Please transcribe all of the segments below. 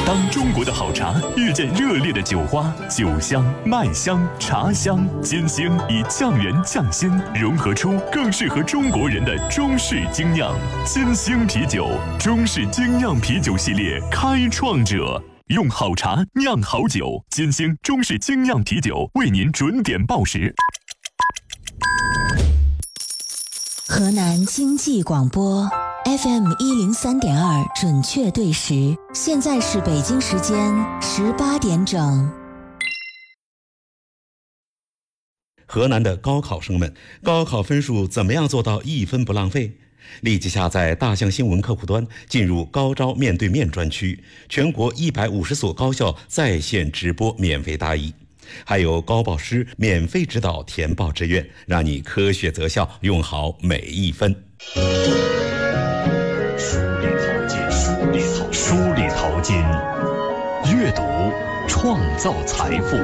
当中国的好茶遇见热烈的酒花，酒香、麦香、茶香、金星以匠人匠心融合出更适合中国人的中式精酿。金星啤酒，中式精酿啤酒系列开创者，用好茶酿好酒。金星中式精酿啤酒为您准点报时。 河南经济广播 FM 103.2准确对时，现在是北京时间18点整。 河南的高考生们，高考分数怎么样做到1分不浪费？立即下载大象新闻客户端，进入高招面对面专区，全国150所高校在线直播免费答疑，还有高报师免费指导填报志愿，让你科学择校，用好每一分。 梳理淘金，阅读创造财富。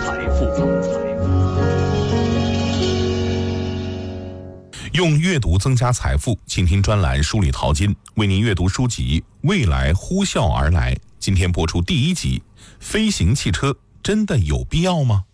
用阅读增加财富，请听专栏梳理淘金，为您阅读书籍《未来呼啸而来》。今天播出第1集：飞行汽车真的有必要吗？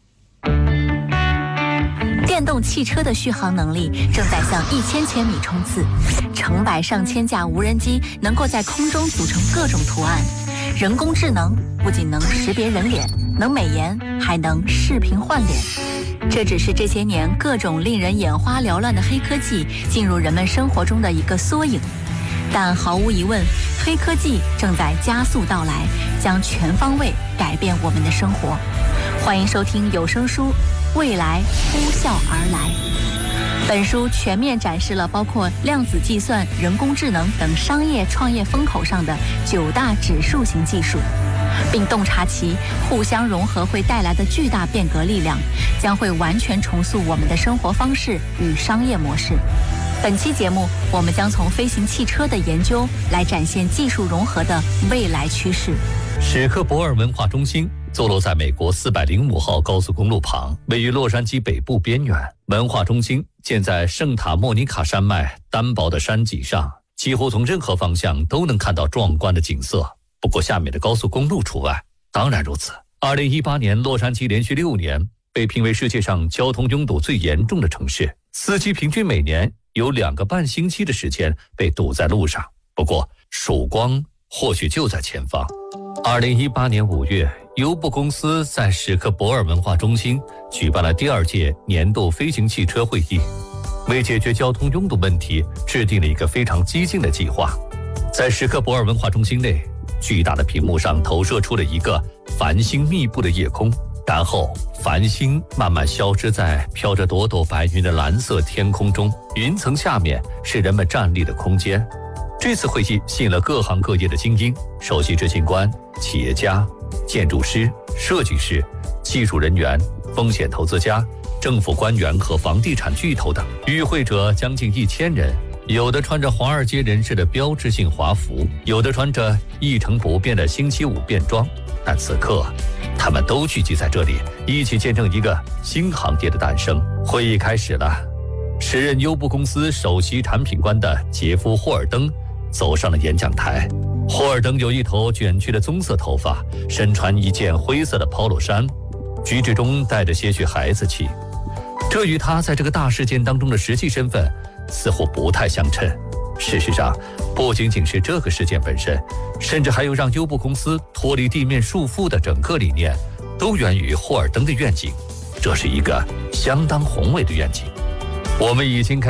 电动汽车的续航能力正在向1000千米冲刺，成百上千架无人机能够在空中组成各种图案。人工智能不仅能识别人脸，能美颜，还能视频换脸。这只是这些年各种令人眼花缭乱的黑科技进入人们生活中的一个缩影。但毫无疑问，黑科技正在加速到来，将全方位改变我们的生活。欢迎收听有声书《未来呼啸而来》。本书全面展示了包括量子计算、人工智能等商业创业风口上的9大指数型技术，并洞察其互相融合会带来的巨大变革力量，将会完全重塑我们的生活方式与商业模式。本期节目，我们将从飞行汽车的研究来展现技术融合的未来趋势。 史克伯尔文化中心坐落在美国405号高速公路旁，位于洛杉矶北部边缘。文化中心建在圣塔莫尼卡山脉单薄的山脊上，几乎从任何方向都能看到壮观的景色。不过下面的高速公路除外。当然如此，2018年洛杉矶连续6年被评为世界上交通拥堵最严重的城市，司机平均每年有2个半星期的时间被堵在路上。不过曙光或许就在前方。2018年5月，优步公司在史克伯尔文化中心举办了第2届年度飞行汽车会议，为解决交通拥堵问题制定了一个非常激进的计划。在史克伯尔文化中心内，巨大的屏幕上投射出了一个繁星密布的夜空，然后繁星慢慢消失在飘着朵朵白云的蓝色天空中，云层下面是人们站立的空间。这次会议吸引了各行各业的精英、首席执行官、企业家、建筑师、设计师、技术人员、风险投资家、政府官员和房地产巨头等。与会者将近1000人，有的穿着华尔街人士的标志性华服，有的穿着一成不变的星期五便装。但此刻他们都聚集在这里，一起见证一个新行业的诞生。会议开始了，时任优步公司首席产品官的杰夫·霍尔登走上了演讲台。霍尔登有一头卷曲的棕色头发，身穿一件灰色的 polo 衫，举止中带着些许孩子气。这与他在这个大事件当中的实际身份似乎不太相称。事实上，不仅仅是这个事件本身，甚至还有让优步公司脱离地面束缚的整个理念，都源于霍尔登的愿景。这是一个相当宏伟的愿景。我们已经